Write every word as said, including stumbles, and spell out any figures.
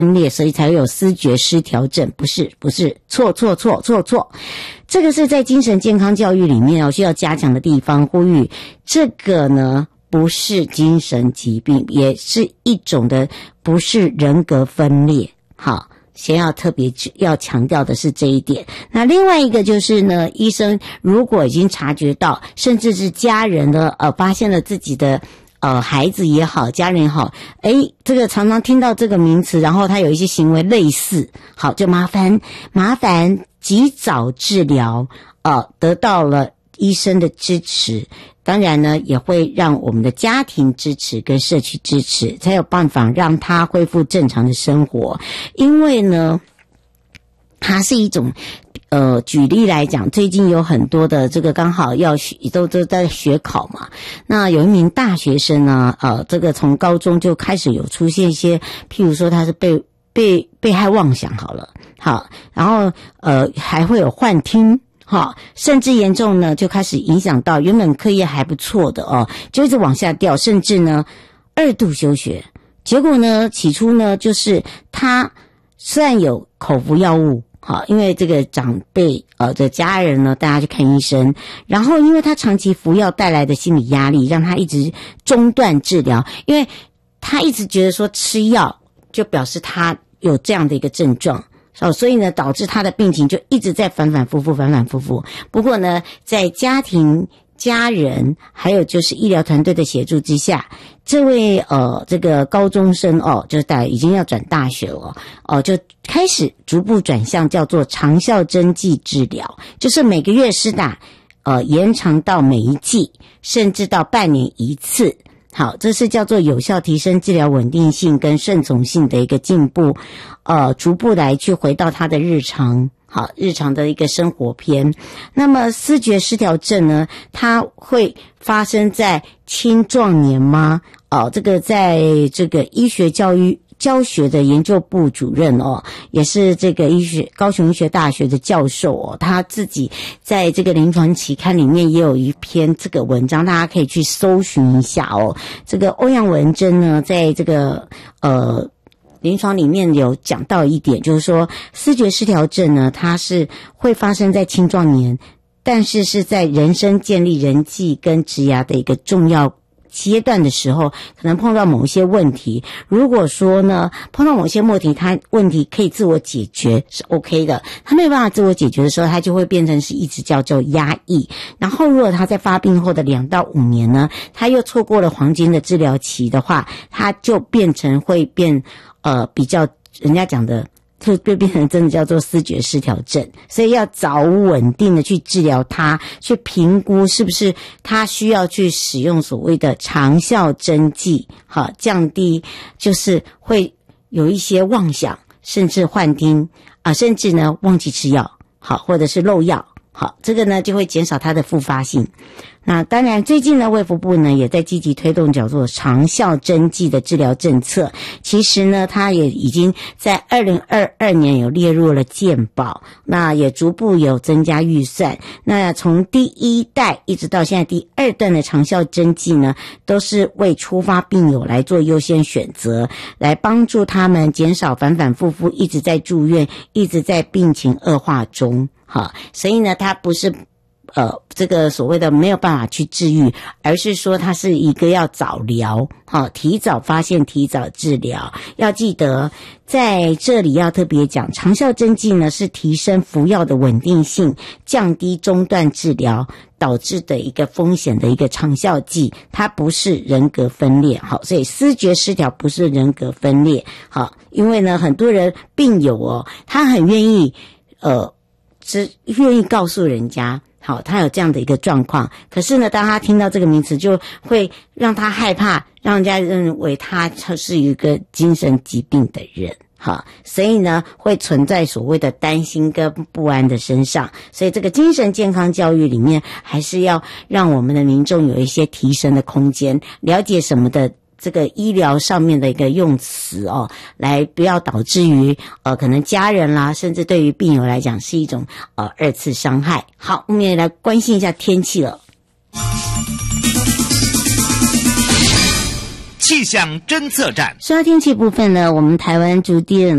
分裂，所以才会有思觉失调症。不是，不是，错错错错错。这个是在精神健康教育里面哦需要加强的地方，呼吁这个呢不是精神疾病，也是一种的不是人格分裂。好，先要特别要强调的是这一点。那另外一个就是呢，医生如果已经察觉到，甚至是家人呢呃发现了自己的呃，孩子也好，家人也好，诶，这个常常听到这个名词，然后他有一些行为类似，好，就麻烦麻烦及早治疗，呃，得到了医生的支持，当然呢，也会让我们的家庭支持跟社区支持，才有办法让他恢复正常的生活。因为呢，它是一种。呃，举例来讲，最近有很多的这个刚好要学，都都在学考嘛。那有一名大学生呢，呃，这个从高中就开始有出现一些，譬如说他是被被被害妄想好了，好，然后呃还会有幻听，好，甚至严重呢就开始影响到原本课业还不错的哦，就一直往下掉，甚至呢二度休学。结果呢，起初呢就是他虽然有口服药物。好，因为这个长辈呃的家人呢带他去看医生，然后因为他长期服药带来的心理压力，让他一直中断治疗，因为他一直觉得说吃药就表示他有这样的一个症状，哦，所以呢导致他的病情就一直在反反复复反反复复。不过呢，在家庭家人还有就是医疗团队的协助之下，这位呃这个高中生哦，就是大已经要转大学了哦，就开始逐步转向叫做长效针剂治疗，就是每个月施打，呃延长到每一季，甚至到半年一次。好，这是叫做有效提升治疗稳定性跟顺从性的一个进步，呃逐步来去回到他的日常。好，日常的一个生活篇。那么思觉失调症呢，它会发生在青壮年吗？哦，这个在这个医学教育教学的研究部主任哦，也是这个医学高雄医学大学的教授哦，他自己在这个临床期刊里面也有一篇这个文章，大家可以去搜寻一下哦。这个欧阳文珍呢，在这个呃临床里面有讲到一点，就是说思觉失调症呢，它是会发生在青壮年，但是是在人生建立人际跟职涯的一个重要阶段的时候，可能碰到某一些问题。如果说呢，碰到某些问题，他问题可以自我解决是 OK 的，他没有办法自我解决的时候，他就会变成是一直叫做压抑。然后如果他在发病后的两到五年呢，他又错过了黄金的治疗期的话，他就变成会变呃比较人家讲的就就变成真的叫做思觉失调症，所以要早稳定的去治疗它，去评估是不是它需要去使用所谓的长效针剂，好，降低就是会有一些妄想，甚至幻听啊，甚至呢忘记吃药，好，或者是漏药，好，这个呢就会减少它的复发性。那当然最近呢卫福部呢也在积极推动叫做长效针剂的治疗政策，其实呢它也已经在二零二二年有列入了健保，那也逐步有增加预算。那从第一代一直到现在第二段的长效针剂呢，都是为初发病友来做优先选择，来帮助他们减少反反复复一直在住院，一直在病情恶化中。好，所以呢它不是呃，这个所谓的没有办法去治愈，而是说它是一个要早疗，好，提早发现，提早治疗。要记得在这里要特别讲，长效针剂呢是提升服药的稳定性，降低中断治疗导致的一个风险的一个长效剂，它不是人格分裂，好，所以思觉失调不是人格分裂，好，因为呢很多人病友哦，他很愿意呃，只愿意告诉人家。好，他有这样的一个状况，可是呢当他听到这个名词就会让他害怕，让人家认为他是一个精神疾病的人，好，所以呢会存在所谓的担心跟不安的身上。所以这个精神健康教育里面还是要让我们的民众有一些提升的空间，了解什么的这个医疗上面的一个用词哦，来不要导致于呃可能家人啦，甚至对于病友来讲是一种呃二次伤害。好，我们也来关心一下天气了。 气象侦测站。 说到天气部分呢，我们台湾逐渐